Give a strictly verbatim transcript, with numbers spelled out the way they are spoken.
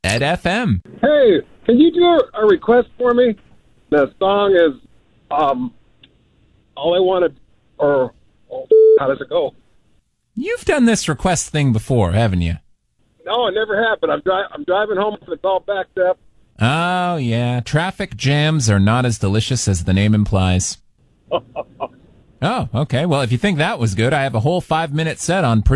Ed F M. Hey, can you do a, a request for me? The song is um, All I Wanted, or oh, how does it go? You've done this request thing before, haven't you? No, it never happened. I'm, dri- I'm driving home and it's all backed up. Oh, yeah. Traffic jams are not as delicious as the name implies. Oh, okay. Well, if you think that was good, I have a whole five-minute set on